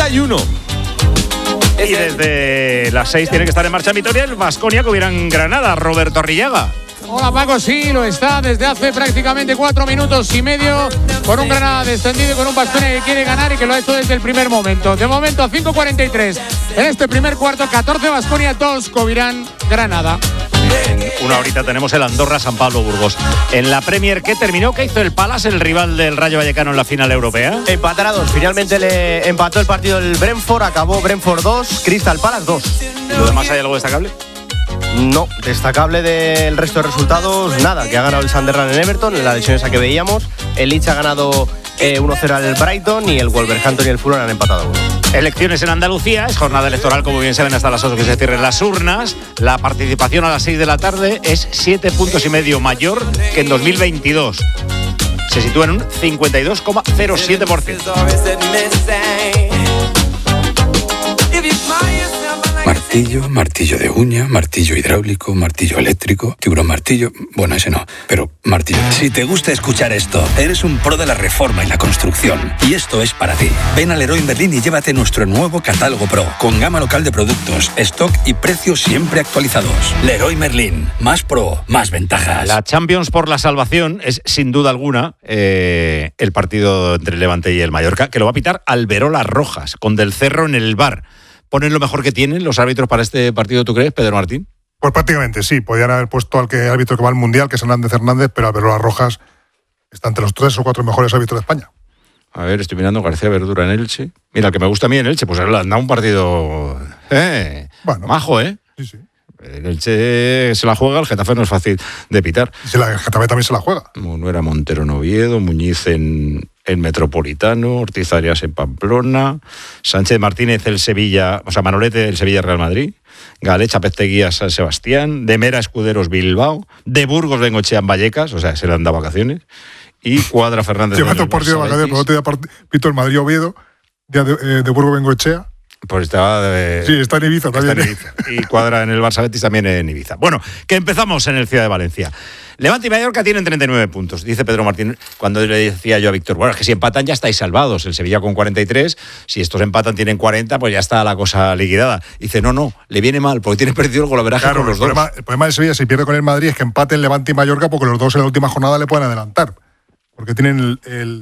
31. Y desde las 6 tiene que estar en marcha en Vitoria el Baskonia que hubiera en Granada, Roberto Arrillaga. Hola Paco, sí, lo está desde hace prácticamente 4 minutos y medio, con un Granada descendido, con un Baskonia que quiere ganar y que lo ha hecho desde el primer momento. De momento a 5:43 en este primer cuarto, 14 Baskonia, 2 Covirán Granada. En una horita tenemos el Andorra San Pablo Burgos. En la Premier, ¿qué terminó? ¿Qué hizo el Palace, el rival del Rayo Vallecano en la final europea? Empatar a 2. Finalmente le empató el partido el Brentford. Acabó Brentford 2, Crystal Palace 2. ¿Y lo demás hay algo destacable? No, destacable del resto de resultados, nada. Que ha ganado el Sunderland en Everton, en la lesión esa que veíamos. El Leeds ha ganado 1-0 al Brighton y el Wolverhampton y el Fulham han empatado a 1. Elecciones en Andalucía, es jornada electoral, como bien saben, hasta las 8 que se cierren las urnas. La participación a las 6 de la tarde es 7,5 puntos mayor que en 2022. Se sitúa en un 52,07%. Martillo, martillo de uña, martillo hidráulico, martillo eléctrico, tiburón martillo... Bueno, ese no, pero martillo. Si te gusta escuchar esto, eres un pro de la reforma y la construcción. Y esto es para ti. Ven a Leroy Merlin y llévate nuestro nuevo catálogo Pro, con gama local de productos, stock y precios siempre actualizados. Leroy Merlin, más pro, más ventajas. La Champions por la salvación es, sin duda alguna, el partido entre el Levante y el Mallorca, que lo va a pitar Alberola Rojas, con Del Cerro en el VAR. ¿Ponen lo mejor que tienen los árbitros para este partido, tú crees, Pedro Martín? Pues prácticamente sí. Podían haber puesto al árbitro que va al Mundial, que es Hernández, pero Alberola Rojas está entre los 3 o 4 mejores árbitros de España. A ver, estoy mirando García Verdura en Elche. Mira, el que me gusta a mí en Elche, pues le han dado un partido bueno, majo, ¿eh? Sí. El Elche se la juega, el Getafe no es fácil de pitar. Y el Getafe también se la juega. Munuera Montero en Oviedo, Muñiz en Metropolitano, Ortiz Arias en Pamplona, Sánchez Martínez el Sevilla, o sea, Manolete el Sevilla Real Madrid, Galecha Pezteguía San Sebastián, de Mera Escuderos Bilbao, de Burgos Bengochea en Vallecas, o sea, se le han dado vacaciones, y Cuadra Fernández. Lleva todo partido de vacaciones, pero otro día pito el Madrid Oviedo, día de Burgos Bengochea. Pues estaba sí, está en Ibiza también. Está en Ibiza. Y Cuadra en el Barça Betis también en Ibiza. Bueno, que empezamos en el Ciudad de Valencia. Levante y Mallorca tienen 39 puntos, dice Pedro Martín, cuando le decía yo a Víctor, bueno, es que si empatan ya estáis salvados, el Sevilla con 43, si estos empatan tienen 40, pues ya está la cosa liquidada. Dice, no, le viene mal, porque tiene perdido el golaveraje con los dos. El problema de Sevilla, si pierde con el Madrid, es que empaten Levante y Mallorca, porque los dos en la última jornada le pueden adelantar, porque tienen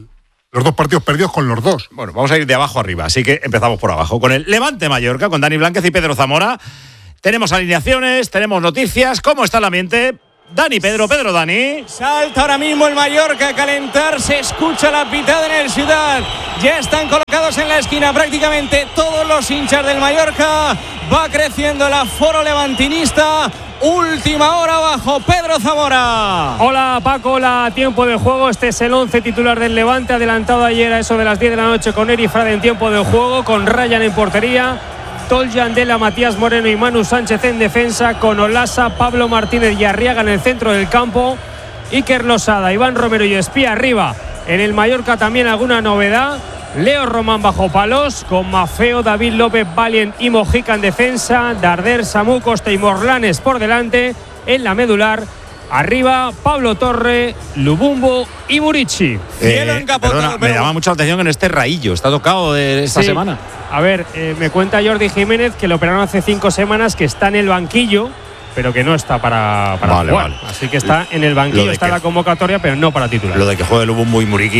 los dos partidos perdidos con los dos. Bueno, vamos a ir de abajo arriba, así que empezamos por abajo, con el Levante Mallorca, con Dani Blánquez y Pedro Zamora. Tenemos alineaciones, tenemos noticias, ¿cómo está el ambiente? Dani, Pedro, Dani. Salta ahora mismo el Mallorca a calentar, se escucha la pitada en el Ciudad. Ya están colocados en la esquina prácticamente todos los hinchas del Mallorca. Va creciendo el aforo levantinista. Última hora abajo, Pedro Zamora. Hola Paco, hola, tiempo de juego. Este es el 11 titular del Levante, adelantado ayer a eso de las 10 de la noche con Eri Frade en tiempo de juego, con Ryan en portería, Toljan Dela, Matías Moreno y Manu Sánchez en defensa, con Olasa, Pablo Martínez y Arriaga en el centro del campo, Iker Losada, Iván Romero y Espía arriba. En el Mallorca también alguna novedad, Leo Román bajo palos, con Mafeo, David López, Valien y Mojica en defensa, Darder, Samu Costa y Morlanes por delante. En la medular, arriba Pablo Torre, Lubumbo y Murici. Perdona, me llama mucho la atención en este Raillo, está tocado de esta semana. A ver, me cuenta Jordi Jiménez que lo operaron hace 5 semanas, que está en el banquillo, pero que no está para jugar. Vale. Así que está en el banquillo, está en la convocatoria, pero no para titular. Lo de que juegue Lubumbo y Muriqui,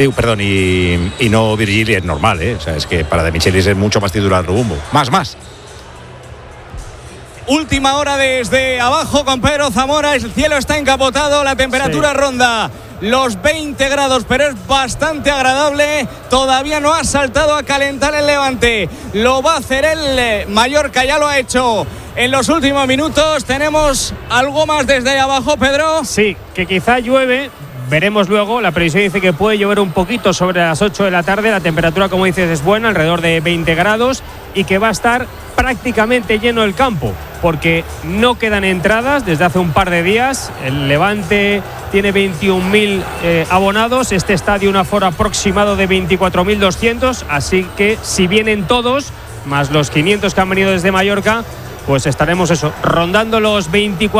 y no Virgili es normal, O sea, es que para De Michelis es mucho más titular Lubumbo. Más. Última hora desde abajo con Pedro Zamora. El cielo está encapotado, la temperatura ronda los 20 grados, pero es bastante agradable. Todavía no ha saltado a calentar el Levante. Lo va a hacer el Mallorca, ya lo ha hecho en los últimos minutos. ¿Tenemos algo más desde ahí abajo, Pedro? Sí, que quizá llueve. Veremos luego, la previsión dice que puede llover un poquito sobre las 8 de la tarde. La temperatura, como dices, es buena, alrededor de 20 grados, y que va a estar prácticamente lleno el campo, porque no quedan entradas desde hace un par de días. El Levante tiene 21.000 abonados, este estadio un aforo aproximado de 24.200, así que si vienen todos, más los 500 que han venido desde Mallorca, pues estaremos rondando los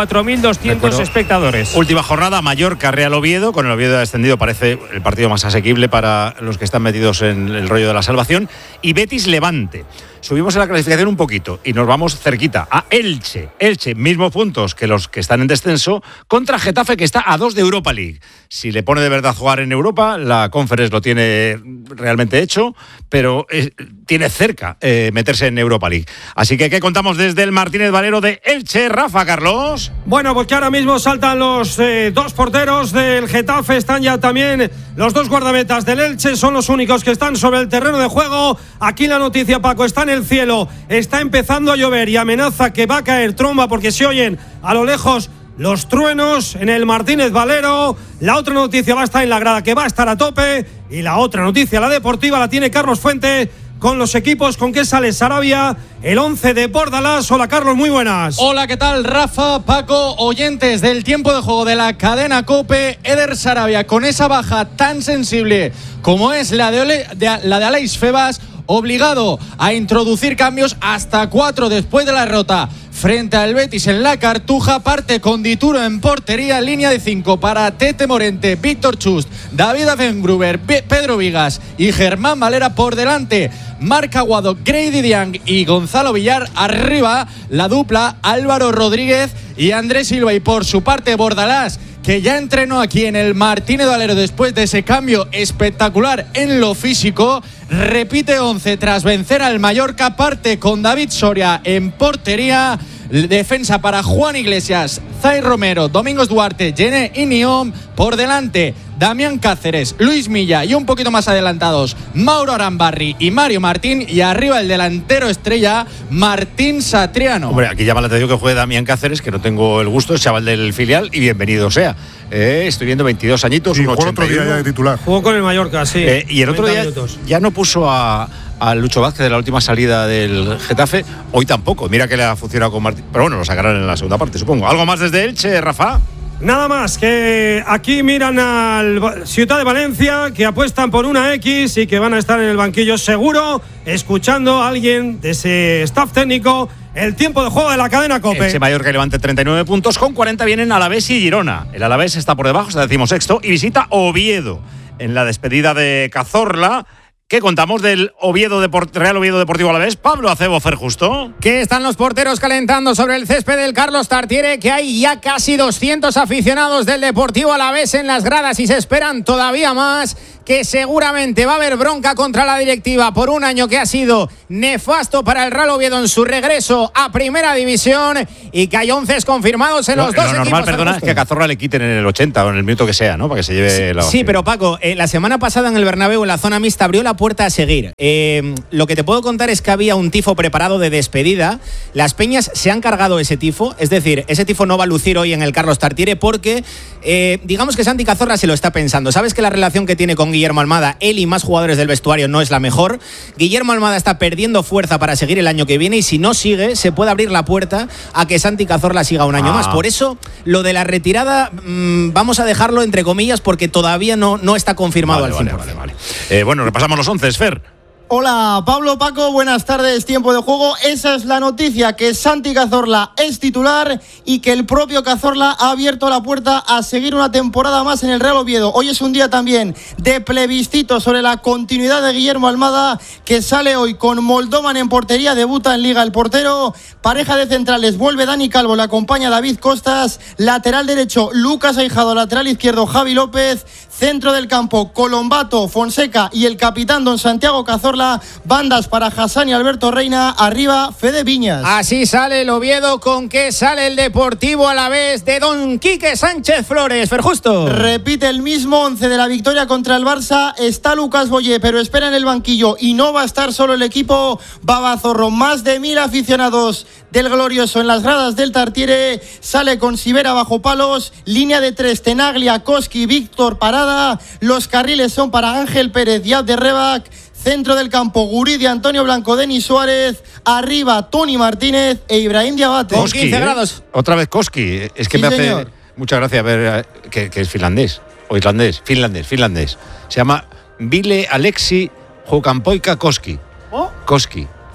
24.200 espectadores. Última jornada, Mallorca, Real Oviedo. Con el Oviedo descendido parece el partido más asequible para los que están metidos en el rollo de la salvación. Y Betis Levante. Subimos en la clasificación un poquito y nos vamos cerquita a Elche. Elche, mismos puntos que los que están en descenso, contra Getafe, que está a 2 de Europa League. Si le pone de verdad jugar en Europa, la Conference lo tiene realmente hecho, pero tiene cerca meterse en Europa League. Así que, ¿qué contamos desde el Martínez Valero de Elche, Rafa, Carlos? Bueno, pues que ahora mismo saltan los dos porteros del Getafe, están ya también los dos guardametas del Elche, son los únicos que están sobre el terreno de juego. Aquí la noticia, Paco, está en el cielo, está empezando a llover y amenaza que va a caer tromba porque se oyen a lo lejos los truenos en el Martínez Valero. La otra noticia va a estar en la grada, que va a estar a tope, y la otra noticia, la deportiva, la tiene Carlos Fuente con los equipos. ¿Con qué sale Sarabia? El 11 de Bordalás. Hola, Carlos, muy buenas. Hola, ¿qué tal, Rafa, Paco, oyentes del tiempo de juego de la cadena COPE? Eder Sarabia, con esa baja tan sensible como es la de Aleix Febas, obligado a introducir cambios, hasta 4 después de la derrota frente al Betis en la Cartuja. Parte con Dituro en portería, línea de 5 para Tete Morente, Víctor Chust, David Afengruber, Pedro Vigas y Germán Valera. Por delante, Marc Aguado, Grady Diang y Gonzalo Villar. Arriba, la dupla Álvaro Rodríguez y Andrés Silva. Y por su parte, Bordalás, que ya entrenó aquí en el Martínez Valero después de ese cambio espectacular en lo físico, repite 11 tras vencer al Mallorca. Parte con David Soria en portería, defensa para Juan Iglesias, Zay Romero, Domingos Duarte, Gené y Niom. Por delante, Damián Cáceres, Luis Milla y un poquito más adelantados, Mauro Arambarri y Mario Martín. Y arriba el delantero estrella, Martín Satriano. Hombre, aquí llama la atención que juegue Damián Cáceres, que no tengo el gusto, es chaval del filial, y bienvenido sea. Estoy viendo 22 añitos, sí, 1,81. Jugó otro día ya de titular. Jugó con el Mallorca, sí. Y el otro día ya no puso a Lucho Vázquez de la última salida del Getafe. Hoy tampoco. Mira que le ha funcionado con Martín. Pero bueno, lo sacarán en la segunda parte, supongo. ¿Algo más desde Elche, Rafa? Nada más, que aquí miran al Ciudad de Valencia, que apuestan por una X y que van a estar en el banquillo seguro, escuchando a alguien de ese staff técnico. El tiempo de juego de la cadena COPE. Elche, Mallorca y Levante 39 puntos, con 40 vienen Alavés y Girona. El Alavés está por debajo, está 16º, y visita Oviedo en la despedida de Cazorla. ¿Qué contamos del Real Oviedo Deportivo Alavés? Pablo Acebo, Fer Justo. Que están los porteros calentando sobre el césped del Carlos Tartiere, que hay ya casi 200 aficionados del Deportivo Alavés en las gradas y se esperan todavía más, que seguramente va a haber bronca contra la directiva por un año que ha sido nefasto para el Real Oviedo en su regreso a Primera División, y que hay 11 confirmados en los dos equipos. Lo normal, perdona, es que a Cazorla le quiten en el 80 o en el minuto que sea, ¿no? Para que se lleve la... Sí, pero Paco, la semana pasada en el Bernabéu, en la zona mixta, abrió la puerta a seguir. Lo que te puedo contar es que había un tifo preparado de despedida. Las peñas se han cargado ese tifo, es decir, ese tifo no va a lucir hoy en el Carlos Tartiere porque digamos que Santi Cazorla se lo está pensando. Sabes que la relación que tiene con Guillermo Almada, él y más jugadores del vestuario, no es la mejor. Guillermo Almada está perdiendo fuerza para seguir el año que viene, y si no sigue, se puede abrir la puerta a que Santi Cazorla siga un año más. Por eso, lo de la retirada, vamos a dejarlo entre comillas, porque todavía no está confirmado al 100%. Vale. Bueno, repasamos los 11, Fer. Hola, Pablo, Paco, buenas tardes, tiempo de juego. Esa es la noticia, que Santi Cazorla es titular y que el propio Cazorla ha abierto la puerta a seguir una temporada más en el Real Oviedo. Hoy es un día también de plebiscito sobre la continuidad de Guillermo Almada, que sale hoy con Moldovan en portería, debuta en Liga el portero. Pareja de centrales, vuelve Dani Calvo, le acompaña David Costas. Lateral derecho, Lucas Aijado, lateral izquierdo, Javi López. Centro del campo, Colombato, Fonseca y el capitán don Santiago Cazorla. Bandas para Hassan y Alberto Reina. Arriba, Fede Viñas. Así sale el Oviedo. ¿Con qué sale el Deportivo Alavés de don Quique Sánchez Flores? Fer Justo. Repite el mismo 11 de la victoria contra el Barça. Está Lucas Boyé, pero espera en el banquillo, y no va a estar solo el equipo Babazorro. Más de 1000 aficionados del glorioso en las gradas del Tartiere. Sale con Sivera bajo palos. Línea de 3, Tenaglia, Koski, Víctor Parada. Los carriles son para Ángel Pérez y Abde Rebac. Centro del campo, Guridi, Antonio Blanco, Denis Suárez. Arriba, Tony Martínez e Ibrahim Diabate. Con 15 grados. Otra vez Koski. Es que sí, me señor. Hace mucha gracia ver que es finlandés. O islandés. Finlandés. Se llama Ville Aleksi Hukanpoika Koski. ¿Oh? Koski.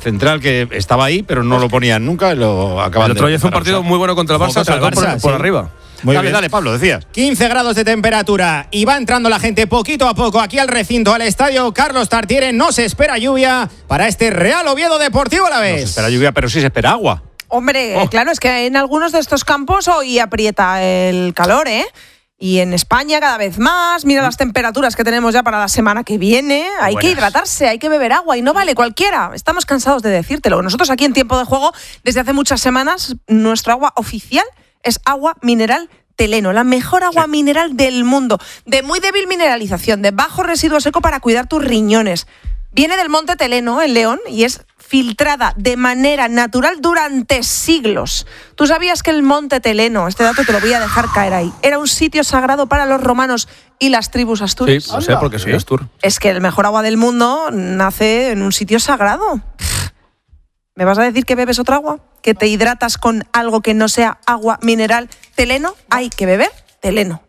central que estaba ahí, pero no lo ponían nunca y lo acaban de... El otro día hizo un partido muy bueno contra el Barça, saltó por arriba. Dale, Pablo, decías. 15 grados de temperatura y va entrando la gente poquito a poco aquí al recinto, al estadio Carlos Tartiere. No se espera lluvia para este Real Oviedo Deportivo Alavés. No se espera lluvia, pero sí se espera agua. Hombre, claro, es que en algunos de estos campos hoy aprieta el calor, ¿eh? Y en España cada vez más. Mira las temperaturas que tenemos ya para la semana que viene. Hay que hidratarse, hay que beber agua y no vale cualquiera. Estamos cansados de decírtelo. Nosotros aquí en Tiempo de Juego, desde hace muchas semanas, nuestro agua oficial es agua mineral Teleno, la mejor agua mineral del mundo, de muy débil mineralización, de bajo residuo seco para cuidar tus riñones. Viene del monte Teleno, en León, y es filtrada de manera natural durante siglos. ¿Tú sabías que el monte Teleno, este dato te lo voy a dejar caer ahí, era un sitio sagrado para los romanos y las tribus asturias? Sí, lo sé porque soy astur. Es que el mejor agua del mundo nace en un sitio sagrado. ¿Me vas a decir que bebes otra agua? ¿Que te hidratas con algo que no sea agua mineral Teleno? Hay que beber Teleno.